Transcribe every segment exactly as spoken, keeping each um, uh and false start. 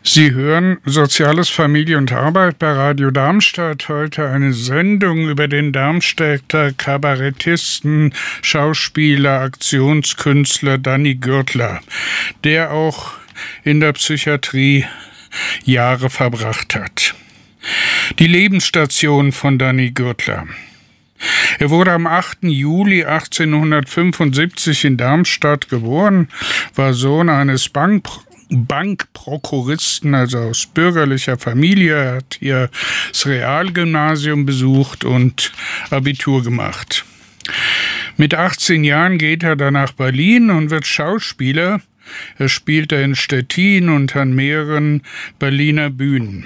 Sie hören Soziales, Familie und Arbeit bei Radio Darmstadt. Heute eine Sendung über den Darmstädter Kabarettisten, Schauspieler, Aktionskünstler Danny Gürtler, der auch in der Psychiatrie Jahre verbracht hat. Die Lebensstation von Danny Gürtler. Er wurde am achten Juli achtzehnhundertfünfundsiebzig in Darmstadt geboren, war Sohn eines Bank Bankprokuristen, also aus bürgerlicher Familie. Er hat hier das Realgymnasium besucht und Abitur gemacht. Mit achtzehn Jahren geht er dann nach Berlin und wird Schauspieler. Er spielte in Stettin und an mehreren Berliner Bühnen.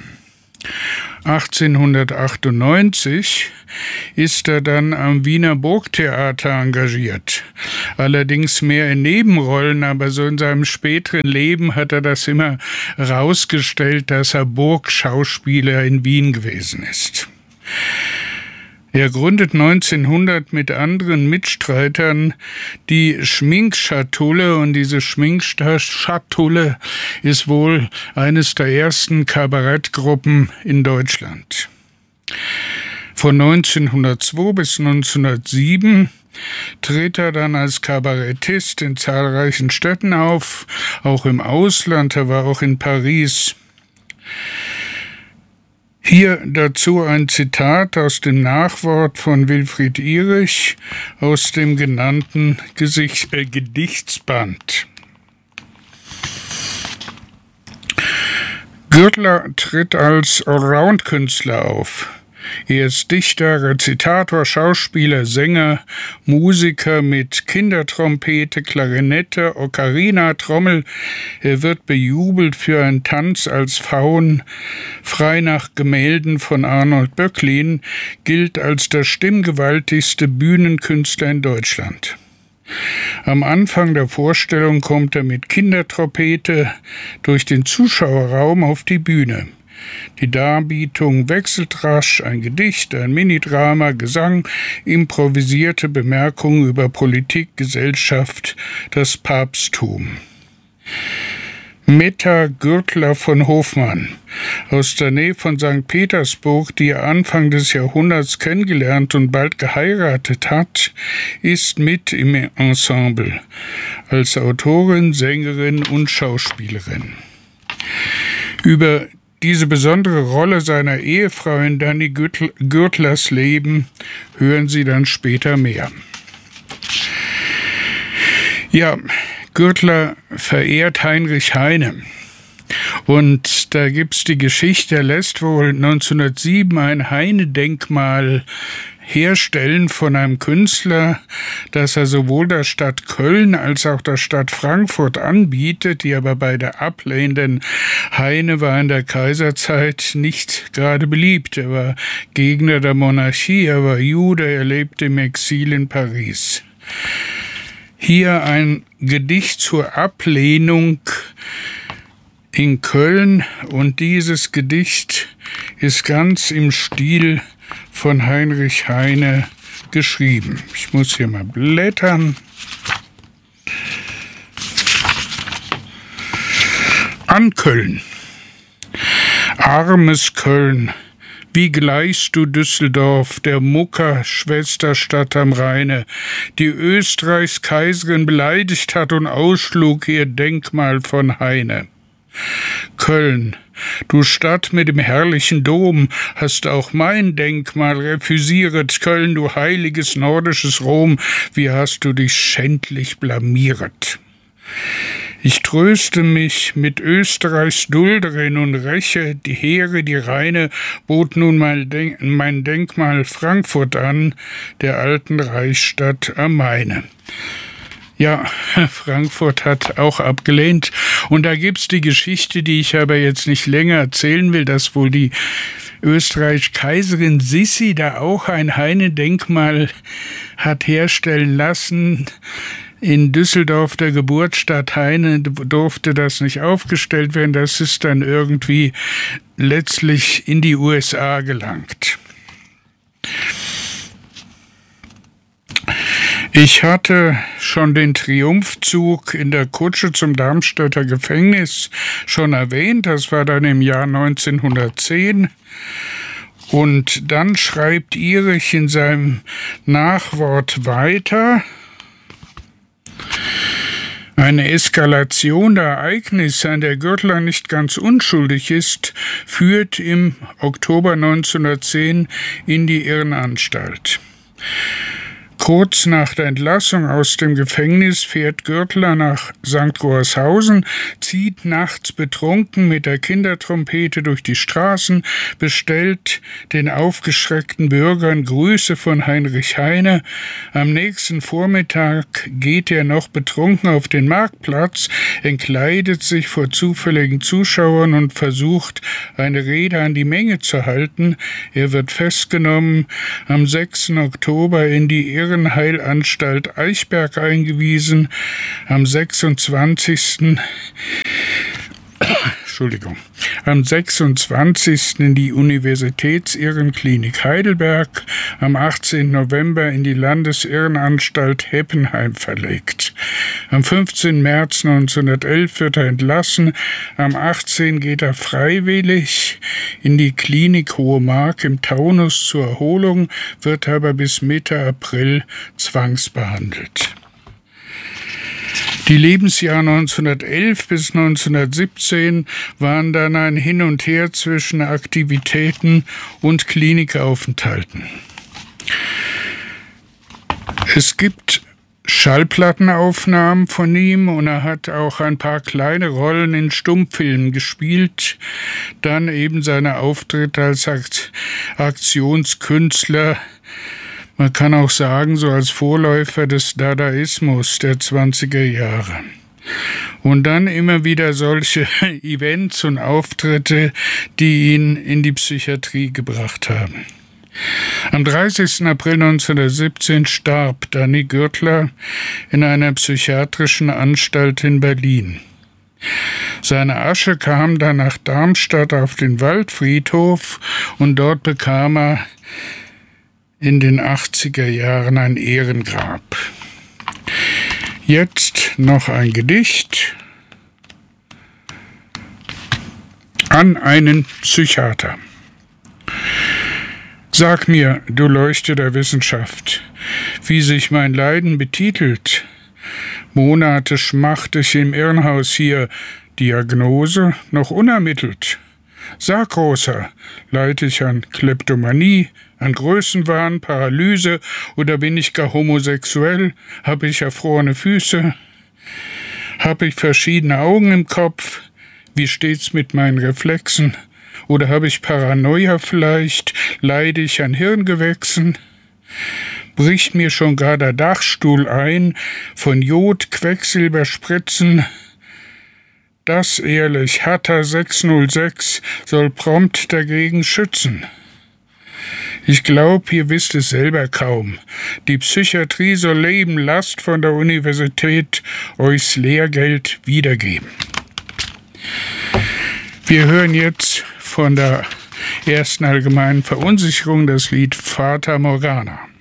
achtzehnhundertachtundneunzig ist er dann am Wiener Burgtheater engagiert. Allerdings mehr in Nebenrollen, aber so in seinem späteren Leben hat er das immer rausgestellt, dass er Burgschauspieler in Wien gewesen ist. Er gründet neunzehnhundert mit anderen Mitstreitern die Schminkschatulle, und diese Schminkschatulle ist wohl eines der ersten Kabarettgruppen in Deutschland. Von neunzehnhundertzwei bis neunzehnhundertsieben tritt er dann als Kabarettist in zahlreichen Städten auf, auch im Ausland. Er war auch in Paris. Hier dazu ein Zitat aus dem Nachwort von Wilfried Ihrig aus dem genannten Gesicht, äh, Gedichtsband. Gürtler tritt als Allround-Künstler auf. Er ist Dichter, Rezitator, Schauspieler, Sänger, Musiker mit Kindertrompete, Klarinette, Ocarina, Trommel. Er wird bejubelt für einen Tanz als Faun. Frei nach Gemälden von Arnold Böcklin gilt als der stimmgewaltigste Bühnenkünstler in Deutschland. Am Anfang der Vorstellung kommt er mit Kindertrompete durch den Zuschauerraum auf die Bühne. Die Darbietung wechselt rasch, ein Gedicht, ein Minidrama, Gesang, improvisierte Bemerkungen über Politik, Gesellschaft, das Papsttum. Meta Gürtler von Hofmann, aus der Nähe von Sankt Petersburg, die er Anfang des Jahrhunderts kennengelernt und bald geheiratet hat, ist mit im Ensemble, als Autorin, Sängerin und Schauspielerin. Über diese besondere Rolle seiner Ehefrau in Danny Gürtlers Leben hören Sie dann später mehr. Ja, Gürtler verehrt Heinrich Heine. Und da gibt's die Geschichte, er lässt wohl neunzehnhundertsieben ein Heine-Denkmal herstellen von einem Künstler, das er sowohl der Stadt Köln als auch der Stadt Frankfurt anbietet, die aber beide ablehnen, denn Heine war in der Kaiserzeit nicht gerade beliebt. Er war Gegner der Monarchie, er war Jude, er lebte im Exil in Paris. Hier ein Gedicht zur Ablehnung in Köln, und dieses Gedicht ist ganz im Stil von Heinrich Heine geschrieben. Ich muss hier mal blättern. An Köln. Armes Köln, wie gleichst du Düsseldorf, der Mucker Schwesterstadt am Rheine, die Österreichs Kaiserin beleidigt hat und ausschlug ihr Denkmal von Heine. Köln, du Stadt mit dem herrlichen Dom, hast auch mein Denkmal refüsieret. Köln, du heiliges nordisches Rom, wie hast du dich schändlich blamieret. Ich tröste mich mit Österreichs Dulderin und räche die Heere, die Rheine, bot nun mein, Denk- mein Denkmal Frankfurt an, der alten Reichsstadt am Maine. Ja, Frankfurt hat auch abgelehnt. Und da gibt's die Geschichte, die ich aber jetzt nicht länger erzählen will, dass wohl die Österreich-Kaiserin Sissi da auch ein Heine-Denkmal hat herstellen lassen. In Düsseldorf, der Geburtsstadt Heine, durfte das nicht aufgestellt werden. Das ist dann irgendwie letztlich in die U S A gelangt. Ich hatte schon den Triumphzug in der Kutsche zum Darmstädter Gefängnis schon erwähnt. Das war dann im Jahr neunzehnhundertzehn. Und dann schreibt Ihrig in seinem Nachwort weiter: Eine Eskalation der Ereignisse, an der Gürtler nicht ganz unschuldig ist, führt im Oktober neunzehnhundertzehn in die Irrenanstalt. Kurz nach der Entlassung aus dem Gefängnis fährt Gürtler nach Sankt Goarshausen, zieht nachts betrunken mit der Kindertrompete durch die Straßen, bestellt den aufgeschreckten Bürgern Grüße von Heinrich Heine. Am nächsten Vormittag geht er noch betrunken auf den Marktplatz, entkleidet sich vor zufälligen Zuschauern und versucht, eine Rede an die Menge zu halten. Er wird festgenommen, am sechsten Oktober in die Irrenheilanstalt Eichberg eingewiesen, am sechsundzwanzigsten Entschuldigung, am sechsundzwanzigsten in die Universitätsirrenklinik Heidelberg, am achtzehnten November in die Landesirrenanstalt Heppenheim verlegt. Am fünfzehnten März neunzehnhundertelf wird er entlassen, am achtzehnten geht er freiwillig in die Klinik Hohe Mark im Taunus zur Erholung, wird aber bis Mitte April zwangsbehandelt. Die Lebensjahre neunzehnhundertelf bis neunzehnhundertsiebzehn waren dann ein Hin und Her zwischen Aktivitäten und Klinikaufenthalten. Es gibt Schallplattenaufnahmen von ihm und er hat auch ein paar kleine Rollen in Stummfilmen gespielt. Dann eben seine Auftritte als Aktionskünstler. Man kann auch sagen, so als Vorläufer des Dadaismus der zwanziger Jahre. Und dann immer wieder solche Events und Auftritte, die ihn in die Psychiatrie gebracht haben. Am dreißigsten April neunzehnhundertsiebzehn starb Danny Gürtler in einer psychiatrischen Anstalt in Berlin. Seine Asche kam dann nach Darmstadt auf den Waldfriedhof und dort bekam er in den achtziger Jahren ein Ehrengrab. Jetzt noch ein Gedicht an einen Psychiater. Sag mir, du Leuchte der Wissenschaft, wie sich mein Leiden betitelt. Monate schmacht ich im Irrenhaus hier, Diagnose noch unermittelt. Sag, Großer, leide ich an Kleptomanie, an Größenwahn, Paralyse oder bin ich gar homosexuell? Hab ich erfrorene Füße? Hab ich verschiedene Augen im Kopf? Wie steht's mit meinen Reflexen? Oder habe ich Paranoia vielleicht? Leide ich an Hirngewächsen? Bricht mir schon gar der Dachstuhl ein von Jod, Quecksilber, Spritzen? Das ehrlich, Hatter sechshundertsechs soll prompt dagegen schützen. Ich glaub, ihr wisst es selber kaum. Die Psychiatrie soll Leben, Last von der Universität euchs Lehrgeld wiedergeben. Wir hören jetzt von der ersten allgemeinen Verunsicherung das Lied Fata Morgana.